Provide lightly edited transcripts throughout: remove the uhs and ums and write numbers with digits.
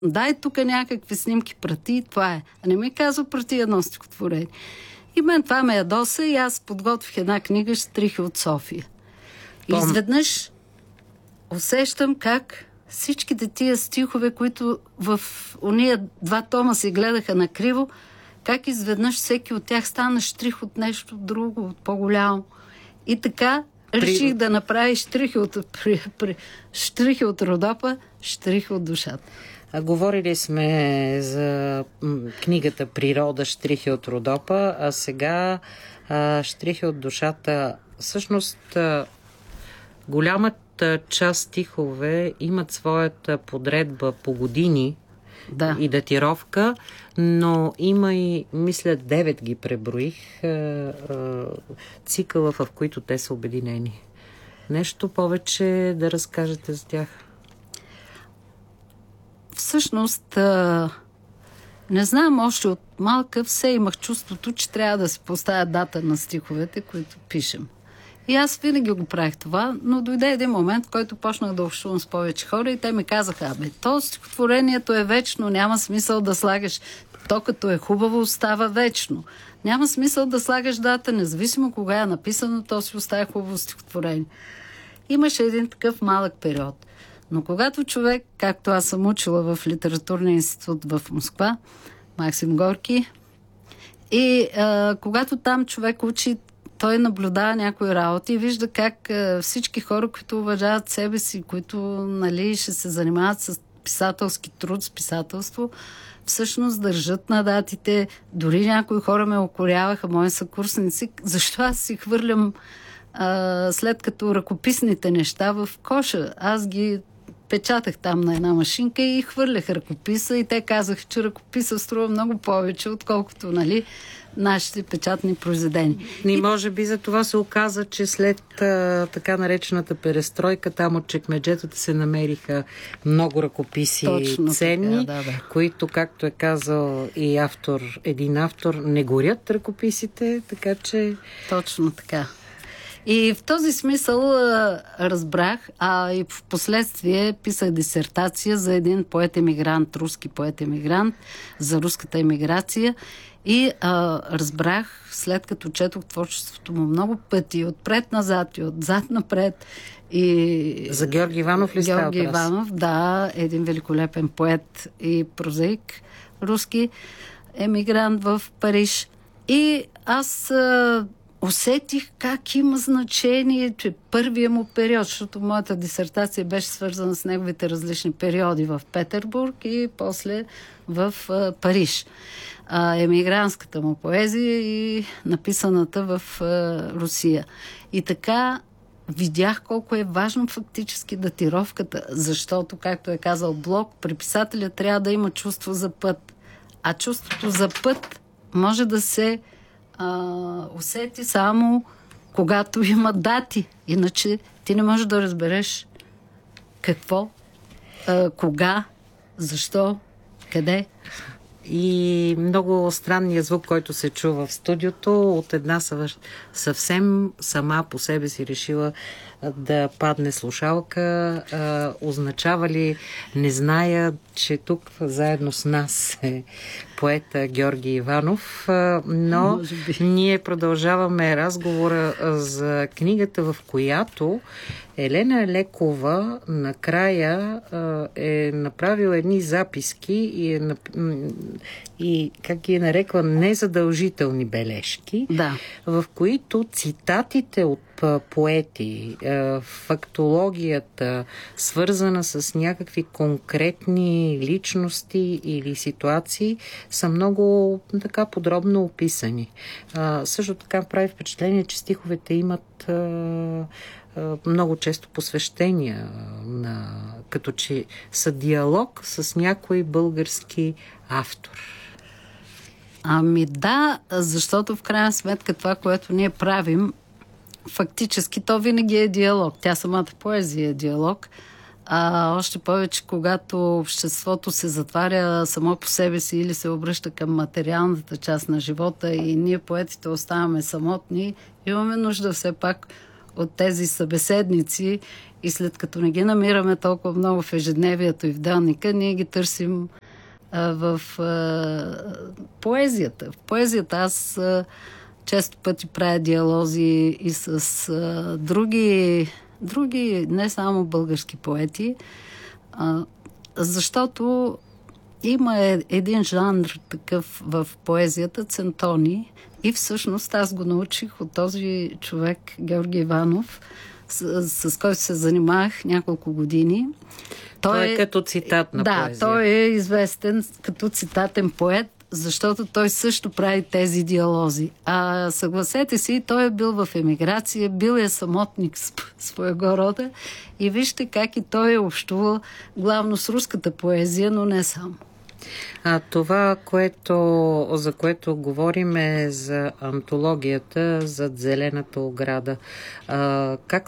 дай тук някакви снимки, прати, това е. А не ми казва, прати едно стихотворение. И мен това ме ядоса и аз подготвих една книга "Щрихи от София". И изведнъж усещам как всичките тия стихове, които в ония 2 тома се гледаха накриво, как изведнъж всеки от тях стана щрих от нещо друго, от по-голямо. И така реших да направя щрихи от Родопа, щрихи от душата. Говорили сме за книгата "Природа. Щрихи от Родопа", а сега "Щрихи от душата". Всъщност, голямата част стихове имат своята подредба по години и датировка, но има и, мисля, 9 ги преброих, цикъла, в които те са обединени. Нещо повече да разкажете за тях? Всъщност, не знам, още от малка все имах чувството, че трябва да се поставя дата на стиховете, които пишем. И аз винаги го правих това, но дойде един момент, в който почнах да общувам с повече хора и те ми казаха: то стихотворението е вечно, няма смисъл да слагаш. То като е хубаво, остава вечно. Няма смисъл да слагаш дата, независимо кога е написано, то си остава хубаво стихотворение. Имаше един такъв малък период. Но когато човек, както аз съм учила в Литературния институт в Москва, Максим Горки, и когато там човек учи, той наблюдава някои работи и вижда как всички хора, които уважават себе си, които ще се занимават с писателски труд, с писателство, всъщност държат на датите. Дори някои хора ме укоряваха, мои съкурсници, защо аз си хвърлям след като ръкописните неща в коша. Аз ги печатах там на една машинка и хвърлях ръкописа и те казаха, че ръкописа струва много повече, отколкото, нашите печатни произведения. И може би за това се оказа, че след така наречената перестройка, там от чекмеджетата се намериха много ръкописи ценни, които, както е казал и един автор, не горят ръкописите, така че... Точно така. И в този смисъл разбрах, и в последствие писах дисертация за един поет-емигрант, руски поет-емигрант, за руската емиграция. И разбрах, след като четох творчеството му много пъти, отпред-назад и отзад-напред. И... За Георги Иванов ли става? Георги Иванов, да, един великолепен поет и прозаик, руски емигрант в Париж. И аз усетих как има значение, че първия му период, защото моята дисертация беше свързана с неговите различни периоди в Петербург и после в Париж. Емигрантската му поезия и написаната в Русия. И така видях колко е важно фактически датировката, защото, както е казал Блок, при писателя трябва да има чувство за път. А чувството за път може да се усети само когато има дати. Иначе ти не можеш да разбереш какво, кога, защо, къде. И много странният звук, който се чува в студиото, от една съвсем сама по себе си решила да падне слушалка. Означава ли, не зная, че тук заедно с нас е поета Георги Иванов, но ние продължаваме разговора за книгата, в която Елена Лекова накрая е направила едни записки и как ги е нарекла, незадължителни бележки, в които цитатите от поети, фактологията, свързана с някакви конкретни личности или ситуации, са много така подробно описани. Също така прави впечатление, че стиховете имат много често посвещения, като че са диалог с някой български автор. Да, защото в крайна сметка това, което ние правим, фактически то винаги е диалог. Тя самата поезия е диалог. Още повече, когато обществото се затваря само по себе си или се обръща към материалната част на живота и ние поетите оставаме самотни, имаме нужда все пак от тези събеседници и след като не ги намираме толкова много в ежедневието и в данника, ние ги търсим в поезията. В поезията аз често пъти правя диалози и с други, не само български поети, защото има един жанр такъв в поезията, центони, и всъщност аз го научих от този човек, Георги Иванов, с който се занимавах няколко години. Той е като цитат на поезия. Да, той е известен като цитатен поет, защото той също прави тези диалози. А съгласете си, той е бил в емиграция, бил е самотник своего рода и вижте как и той е общувал главно с руската поезия, но не само. Това, за което говорим, е за антологията зад зелената ограда. Как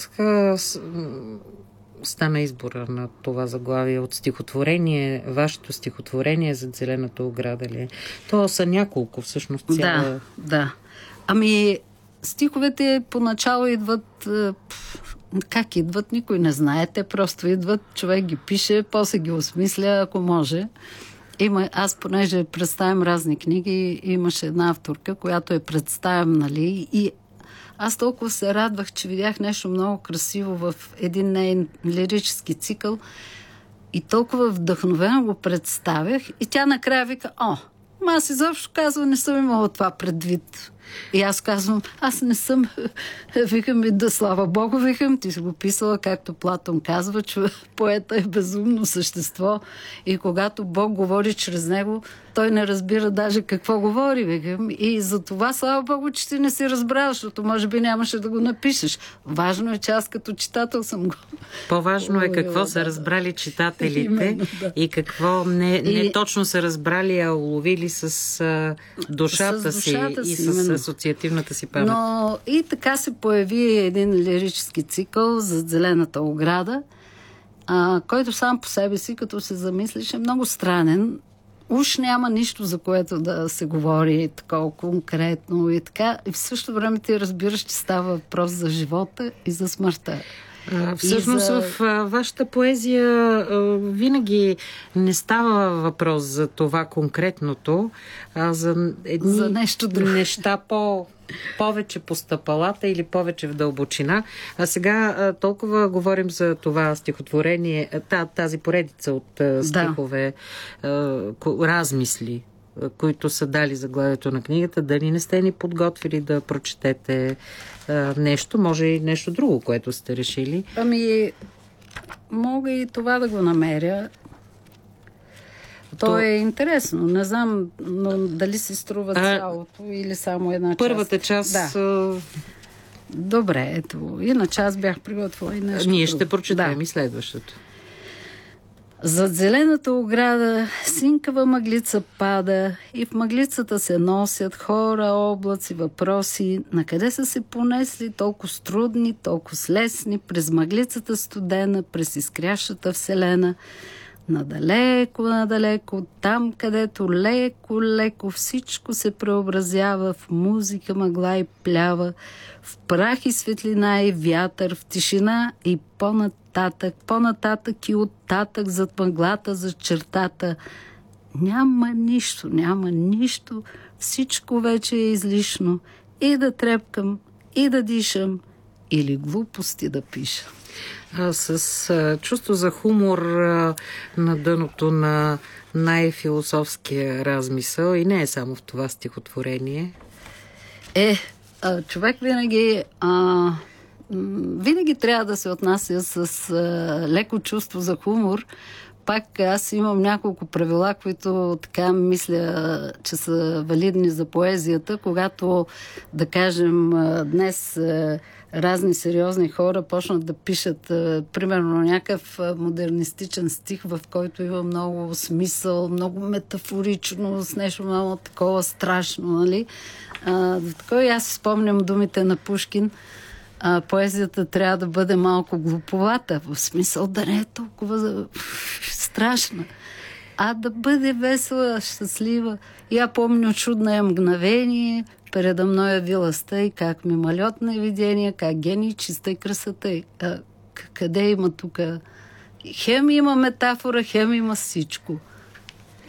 стана избора на това заглавие от стихотворение, вашето стихотворение зад зелената ограда ли? То са няколко всъщност. Да. Ами, стиховете поначало идват... Как идват, никой не знае. Те просто идват, човек ги пише, после ги осмисля, ако може. Аз, понеже представям разни книги, имаше една авторка, която представям, нали, и аз толкова се радвах, че видях нещо много красиво в един нейн лирически цикъл и толкова вдъхновено го представях и тя накрая вика, аз изобщо казвам, не съм имала това предвид. И аз казвам, аз не съм, викам и да слава Богу, викам, ти си го писала, както Платон казва, че поета е безумно същество и когато Бог говори чрез него, той не разбира даже какво говори, викам. И за това, слава Богу, че ти не си разбрал, защото може би нямаше да го напишеш. Важно е, че аз като читател съм го... По-важно е какво са разбрали читателите именно, и какво не точно са разбрали, а уловили с душата си и с асоциативната си памет. Но и така се появи един лирически цикъл за зелената ограда, който сам по себе си, като се замислиш, е много странен. Уж няма нищо, за което да се говори такова конкретно и така. И в същото време ти разбираш, че става въпрос за живота и за смъртта. Всъщност в вашата поезия винаги не става въпрос за това конкретното, а за едни нещо друго. Неща повече по стъпалата или повече в дълбочина. А сега толкова говорим за това стихотворение, тази поредица от стихове, размисли, които са дали заглавието на книгата. Дали не сте ни подготвили да прочетете нещо, може и нещо друго, което сте решили? Ами, мога и това да го намеря. То е интересно. Не знам, но дали си струва цялото или само една част. Първата част... Да. Добре, ето. Иначе аз бях приготвила и нещо. Ние ще прочетем и следващото. Зад зелената ограда синкава мъглица пада и в мъглицата се носят хора, облаци, въпроси. Накъде са се понесли толкова трудни, толкова лесни, през мъглицата студена, през изкрящата вселена. Надалеко, там, където леко всичко се преобразява в музика, мъгла и плява, в прах и светлина и вятър, в тишина и по-нататък и оттатък, зад мъглата, зад чертата. Няма нищо, всичко вече е излишно. И да трепкам, и да дишам, или глупости да пиша. С чувство за хумор на дъното на най-философския размисъл и не е само в това стихотворение. Човек винаги трябва да се отнася с леко чувство за хумор. Пак аз имам няколко правила, които така мисля, че са валидни за поезията. Когато, да кажем, днес разни сериозни хора почнат да пишат, примерно, някакъв модернистичен стих, в който има много смисъл, много метафорично, с нещо много такова страшно, нали? Така и аз спомням думите на Пушкин. Поезията трябва да бъде малко глуповата, в смисъл да не е толкова страшна, а да бъде весела, щастлива. Я помню чудное мгновение, Передо мной виласта и как мимолетно видение, как гений, чиста и красота. Къде има тук? Хем има метафора, хем има всичко.